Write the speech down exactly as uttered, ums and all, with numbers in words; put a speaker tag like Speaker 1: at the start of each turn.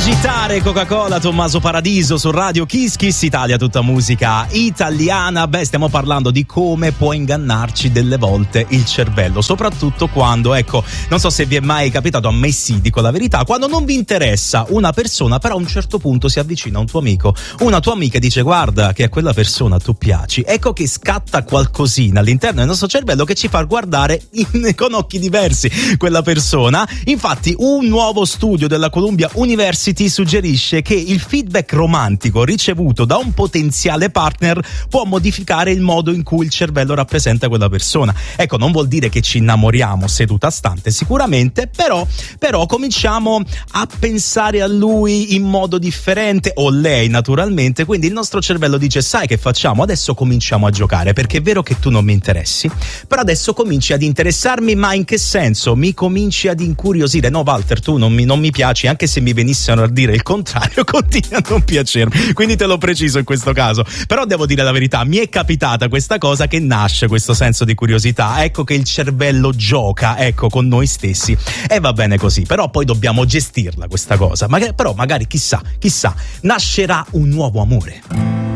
Speaker 1: agitare Coca-Cola, Tommaso Paradiso su Radio Kiss Kiss Italia, tutta musica italiana. Beh, stiamo parlando di come può ingannarci delle volte il cervello, soprattutto quando, ecco, non so se vi è mai capitato, a me sì, dico la verità, quando non vi interessa una persona, però a un certo punto si avvicina un tuo amico, una tua amica, e dice guarda che a quella persona tu piaci, ecco che scatta qualcosina all'interno del nostro cervello che ci fa guardare in, con occhi diversi quella persona. Infatti un nuovo studio della Columbia University suggerisce che il feedback romantico ricevuto da un potenziale partner può modificare il modo in cui il cervello rappresenta quella persona. Ecco, non vuol dire che ci innamoriamo seduta stante, sicuramente, però, però cominciamo a pensare a lui in modo differente, o lei naturalmente, quindi il nostro cervello dice sai che facciamo? Adesso cominciamo a giocare, perché è vero che tu non mi interessi, però adesso cominci ad interessarmi, ma in che senso? Mi cominci ad incuriosire. No Walter, tu non mi, non mi piaci, anche se mi venissero a dire il contrario, continui a non piacermi, quindi te lo preciso in questo caso. Però devo dire la verità, mi è capitata questa cosa, che nasce questo senso di curiosità, ecco che il cervello gioca, ecco, con noi stessi, e va bene così, però poi dobbiamo gestirla questa cosa. Ma però magari chissà, chissà, nascerà un nuovo amore.